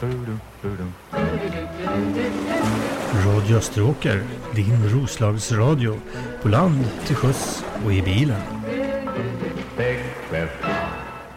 Radio Österåker, din Roslagsradio, på land, till sjöss och i bilen.